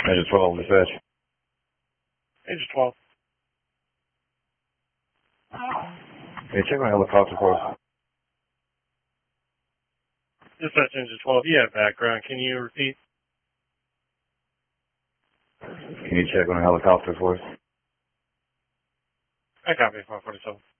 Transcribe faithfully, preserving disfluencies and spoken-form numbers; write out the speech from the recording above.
Engine twelve, dispatch. Engine twelve. Hey, check on helicopter for us. Dispatch Engine twelve, you have background. Can you repeat? Can you check on a helicopter for us? I copy five forty-seven.